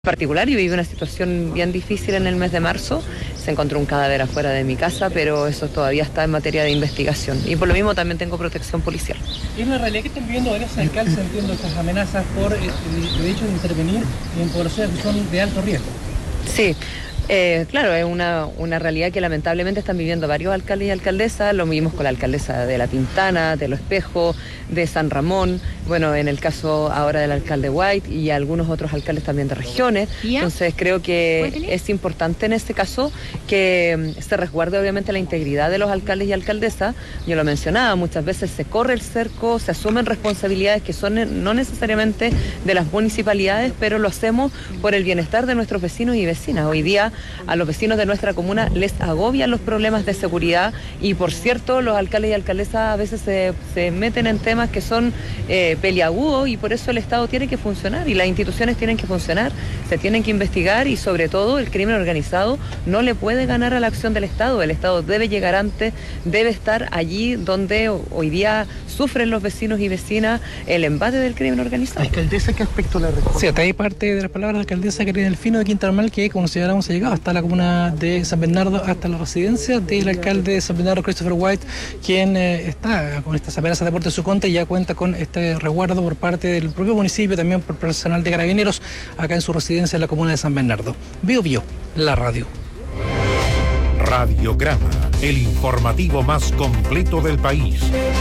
Particular, yo viví una situación bien difícil en el mes de marzo, se encontró un cadáver afuera de mi casa, pero eso todavía está en materia de investigación y por lo mismo también tengo protección policial. Es una realidad que están viviendo varios alcaldes, entiendo, estas amenazas por el derecho de intervenir en poblaciones que son de alto riesgo. Sí. Claro, es una realidad que lamentablemente están viviendo varios alcaldes y alcaldesas. Lo vimos con la alcaldesa de La Pintana, de Los Espejos, de San Ramón, bueno, en el caso ahora del alcalde White y algunos otros alcaldes también de regiones. Entonces creo que es importante en este caso que se resguarde obviamente la integridad de los alcaldes y alcaldesas. Yo lo mencionaba, muchas veces se corre el cerco, se asumen responsabilidades que son no necesariamente de las municipalidades, pero lo hacemos por el bienestar de nuestros vecinos y vecinas. Hoy día a los vecinos de nuestra comuna les agobian los problemas de seguridad y, por cierto, los alcaldes y alcaldesas a veces se meten en temas que son peliagudos y por eso el Estado tiene que funcionar y las instituciones tienen que funcionar, se tienen que investigar y, sobre todo, el crimen organizado no le puede ganar a la acción del Estado. El Estado debe llegar antes, debe estar allí donde hoy día sufren los vecinos y vecinas el embate del crimen organizado. ¿Alcaldesa qué aspecto le responde? Sí, hasta ahí parte de las palabras de la alcaldesa Karina Delfino de Quinta Normal, que, como señalamos, ha llegado hasta la comuna de San Bernardo, hasta la residencia del alcalde de San Bernardo, Christopher White, quien está con estas amenazas de muerte en su contra y ya cuenta con este resguardo por parte del propio municipio, también por personal de Carabineros, acá en su residencia en la comuna de San Bernardo. Bio Bio, la radio. Radiograma, el informativo más completo del país.